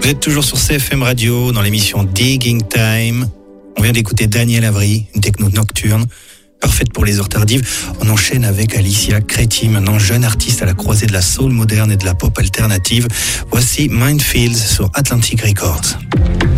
Vous êtes toujours sur CFM Radio dans l'émission Digging Time. On vient d'écouter Daniel Avery, une techno nocturne, parfaite pour les heures tardives. On enchaîne avec Alicia Creti, maintenant jeune artiste à la croisée de la soul moderne et de la pop alternative. Voici Mindfields sur Atlantic Records.